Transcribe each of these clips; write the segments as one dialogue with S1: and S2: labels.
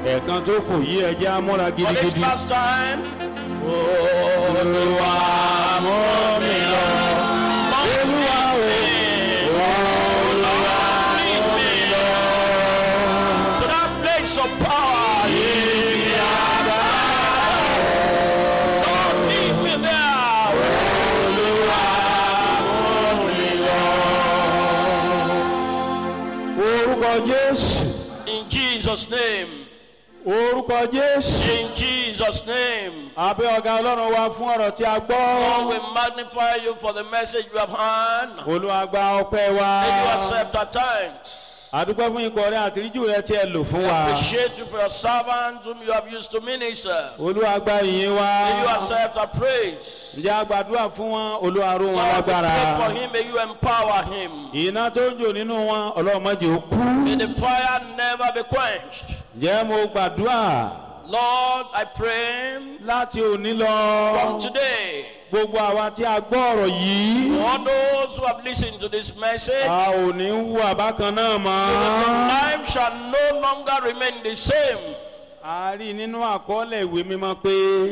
S1: ẹ̀kan tó kù yí ẹjẹ́ amúra
S2: For this
S1: gidigidi.
S2: last time. Olúwa mú mi lọ.
S1: Olúwa o, Olúwa
S2: Lead me to that place of power. Lord, lead me there.
S1: orúkọ Jésù,
S2: In Jesus' name.
S1: orúkọ Jésù.
S2: In Jesus' name.
S1: Àbẹ́ ọ̀gá Ọlọ́run wa fún ọ̀rọ̀ tí a
S2: Lord,
S1: gbọ́.
S2: we magnify you for the message you have heard.
S1: Olúwa gba ọpẹ́ wa.
S2: May you accept our thanks.
S1: Àdúpẹ́ fún ikọ̀ rẹ àtìríjù rẹ tí ẹ lò fún wa.
S2: Appreciate you for your servants whom you have used to minister.
S1: Olúwa gba ìyìn wa.
S2: May you accept our praise.
S1: Ǹjẹ́ a gbàdúrà fún wọn? Olúwa ró wọn
S2: Lord, we
S1: lágbára.
S2: pray for him. May you empower him.
S1: Iná tó ń jò nínú wọn, Ọlọ́run má jẹ́ ó kú.
S2: May the fire never be quenched.
S1: Ǹjẹ́ mo gbàdúrà
S2: Lord, I pray
S1: láti òní lọ.
S2: from today,
S1: Gbogbo àwa tí a gbọ́ ọ̀rọ̀ yìí.
S2: all those who have listened to this message,
S1: A ò ní wú àbákan náà mọ́.
S2: life shall no longer remain the same.
S1: A rí nínú àkọọ́lẹ̀ ìwé mímọ́ pé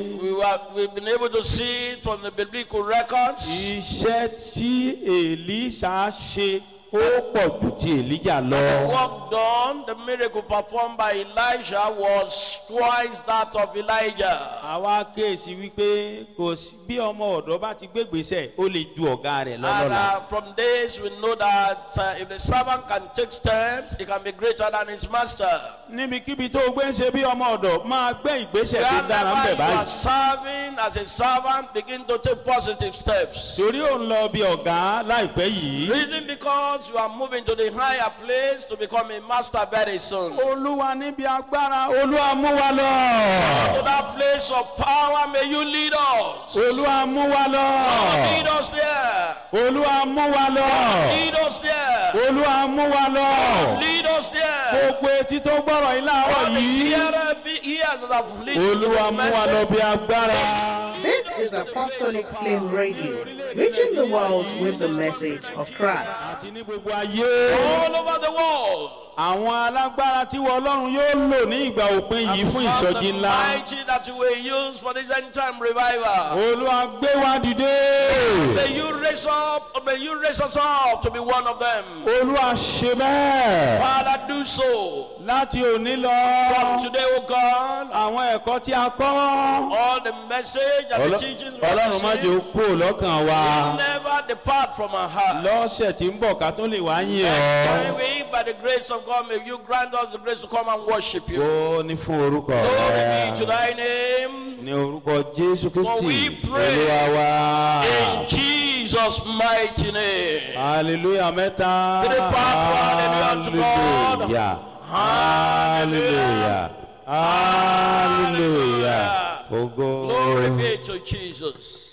S2: We've been able to see it from the biblical records.
S1: iṣẹ́ tí Èlíṣà ṣe ó pọ̀ jù ti Èlíjà lọ.
S2: The work done, the miracle performed by Elijah was twice that of Elijah.
S1: Àwa kéèsì wípé kò sí bí ọmọ ọ̀dọ́ bá ti gbégbèsè ó lè ju ọ̀gá rẹ̀
S2: And
S1: lọ́lọ́la.
S2: from this we know that if the servant can take steps, he can be greater than his master.
S1: Níbikíbi tó o gbé ń ṣe bí ọmọ ọ̀dọ́ máa gbé ìgbésẹ̀ tó dára ń bẹ̀
S2: Wherever you are
S1: báyìí.
S2: serving as a servant, begin to take positive steps.
S1: Torí ò ń lọ bí ọ̀gá láìpẹ́ yìí.
S2: Reason because you are moving to the higher place to become a master very soon. To
S1: Olúwa níbi agbára, Olúwa mú wa lọ.
S2: that place of power, may you lead us.
S1: Olúwa mú wa lọ.
S2: Lead us there.
S1: Olúwa mú wa lọ.
S2: Lead us there.
S1: Olúwa mú wa lọ.
S2: Lead us there.
S1: Gbogbo etí tó gbọ́rọ̀ yìí láàárọ̀ yìí.
S2: Ears that have listened to
S1: Olúwa
S2: the
S1: mú wa lọ
S2: message.
S1: bí agbára.
S3: This is Apostolic Flame Radio, reaching the world with the message of Christ.
S1: Àti ní gbogbo ayé.
S2: All over the world.
S1: Àwọn alágbára tí wọ́n Ọlọ́run yóò lò ní ìgbà òpin yìí fún
S2: Because
S1: ìsọjí
S2: the
S1: ńlá.
S2: mighty that you will use for this end time revival.
S1: Olúwa gbé wa dìde.
S2: May you raise us up to be one of them.
S1: Olúwa ṣe bẹ́ẹ̀.
S2: Father, do so.
S1: Láti òní lọ.
S2: From today, O God,
S1: Àwọn ẹ̀kọ́ tí a kọ́.
S2: all the message and the teachings we have
S1: Ọlọ́run má jẹ́ ó
S2: received
S1: kúrò lọ́kàn wa.
S2: never depart from our heart.
S1: Lọ́sẹ̀ tí ń bọ̀ ká tó lè wá yìn
S2: Next
S1: ọ́.
S2: time we, by the grace of God, may you grant us the grace to come and worship you.
S1: Ó ní fún orúkọ
S2: Glory be to
S1: rẹ̀.
S2: thy name.
S1: Ní orúkọ Jésù
S2: For we
S1: Kristi,
S2: pray
S1: Olúwa wa.
S2: in Jesus' mighty name.
S1: Hallelujah mẹ́ta.
S2: To the power, hallelujah unto God.
S1: Hallelujah. Hallelujah. Hallelujah. Ògo.
S2: Glory be to Jesus.